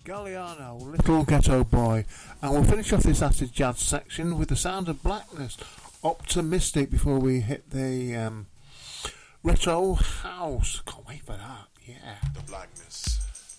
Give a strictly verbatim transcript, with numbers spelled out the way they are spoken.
Galliano, Little Ghetto Boy. And we'll finish off this acid jazz section with the sound of Blackness, Optimistic, before we hit the um, retro house. Can't wait for that, yeah. The Blackness.